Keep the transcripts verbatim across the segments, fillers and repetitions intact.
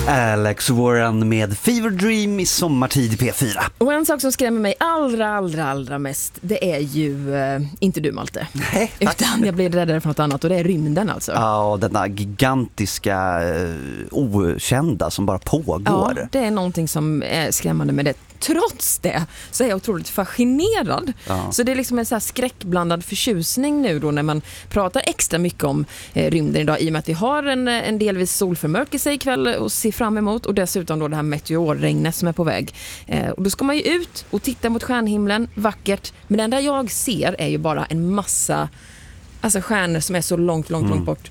Alex Warren med Fever Dream i sommartid i P fyra. Och en sak som skrämmer mig allra, allra, allra mest, det är ju eh, inte du, Malte. Nej. Utan jag blir räddare för något annat, och det är rymden alltså. Ja, denna gigantiska eh, okända som bara pågår. Ja, det är någonting som är skrämmande med det. Trots det så är jag otroligt fascinerad. Ja. Så det är liksom en så här skräckblandad förtjusning nu då när man pratar extra mycket om eh, rymden idag, i och med att vi har en, en delvis solförmörkelse ikväll och se fram emot, och dessutom då det här meteorregnet som är på väg. Eh, och då ska man ju ut och titta mot stjärnhimlen, vackert. Men det enda jag ser är ju bara en massa alltså stjärnor som är så långt, långt, mm. långt bort.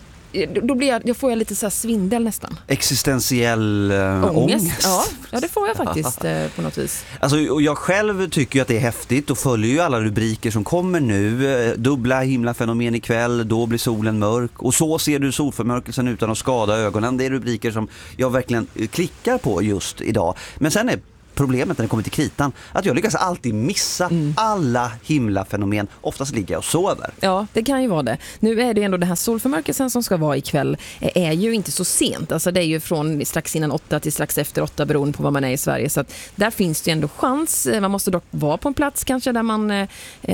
Då blir jag, jag får jag lite så här svindel nästan. Existentiell äh, ångest. ångest. Ja, ja, det får jag faktiskt äh, på något vis. Alltså, och jag själv tycker ju att det är häftigt och följer ju alla rubriker som kommer nu. Dubbla himlafenomen ikväll, då blir solen mörk. Och så ser du solförmörkelsen utan att skada ögonen. Det är rubriker som jag verkligen klickar på just idag. Men sen är problemet när det kommer till kritan att jag lyckas alltid missa mm. alla himlafenomen. Oftast ligger jag och sover. Ja, det kan ju vara det. Nu är det ändå den här solförmörkelsen som ska vara ikväll är ju inte så sent. Alltså det är ju från strax innan åtta till strax efter åtta beroende på vad man är i Sverige. Så att där finns det ändå chans. Man måste dock vara på en plats kanske där man eh,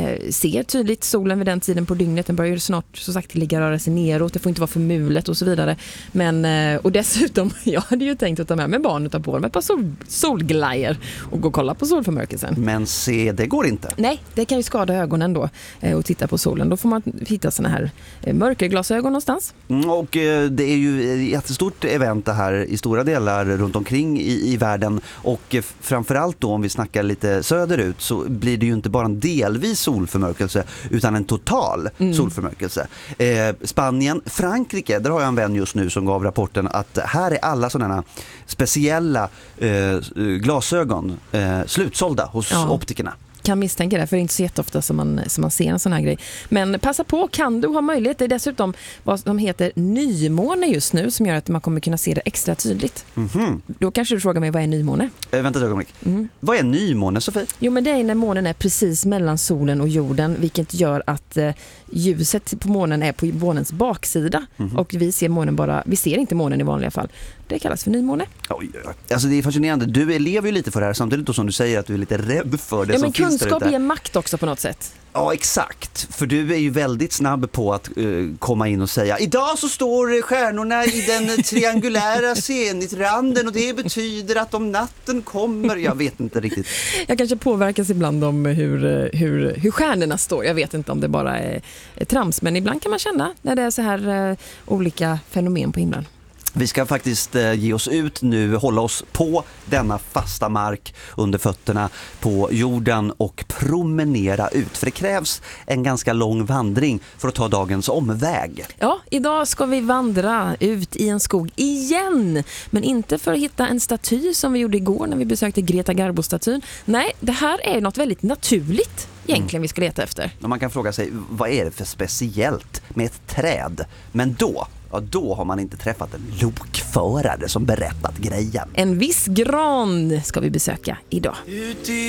ser tydligt solen vid den tiden på dygnet. Den börjar ju snart så sagt ligga röra sig neråt. Det får inte vara för mulet och så vidare. Men, eh, och dessutom, jag hade ju tänkt att ta med mig barn och ta på dem ett par sol, solglajjor och gå och kolla på solförmörkelsen. Men se, det går inte. Nej, det kan ju skada ögonen då eh, och titta på solen. Då får man hitta såna här eh, mörkerglasögon någonstans. Mm, och eh, det är ju ett jättestort event det här i stora delar runt omkring i, i världen. Och eh, framförallt då om vi snackar lite söderut så blir det ju inte bara en delvis solförmörkelse utan en total mm. solförmörkelse. Eh, Spanien, Frankrike, där har jag en vän just nu som gav rapporten att här är alla sådana speciella eh, glasögon Eh, slutsålda hos ja. optikerna. Kan misstänka det, för det är inte så jätteofta som man, som man ser en sån här grej. Men passa på, kan du ha möjlighet. Det är dessutom vad de heter nymåne just nu som gör att man kommer kunna se det extra tydligt. Mm-hmm. Då kanske du frågar mig, vad är nymåne? Eh, vänta ett ögonblick. Mm. Vad är nymåne, Sofie? Jo, men det är när månen är precis mellan solen och jorden, vilket gör att eh, ljuset på månen är på månens baksida. Mm-hmm. Och vi ser månen bara, vi ser inte månen i vanliga fall. Det kallas för nymåne. Oj, alltså det är fascinerande. Du lever ju lite för det här samtidigt då som du säger att du är lite rädd för det ja, som men finns där ute. Kunskap ger makt också på något sätt. Ja, exakt. För du är ju väldigt snabb på att uh, komma in och säga idag så står stjärnorna i den triangulära zenitranden och det betyder att om natten kommer, jag vet inte riktigt. Jag kanske påverkas ibland om hur, hur, hur stjärnorna står. Jag vet inte om det bara är, är trams, men ibland kan man känna när det är så här uh, olika fenomen på himlen. Vi ska faktiskt eh, ge oss ut nu, hålla oss på denna fasta mark under fötterna på jorden och promenera ut. För det krävs en ganska lång vandring för att ta dagens omväg. Ja, idag ska vi vandra ut i en skog igen. Men inte för att hitta en staty som vi gjorde igår när vi besökte Greta Garbo-statyn. Nej, det här är något väldigt naturligt egentligen mm. vi ska leta efter. Och man kan fråga sig, vad är det för speciellt med ett träd? Men då... Ja, då har man inte träffat en lokförare som berättat grejen. En viss gran ska vi besöka idag.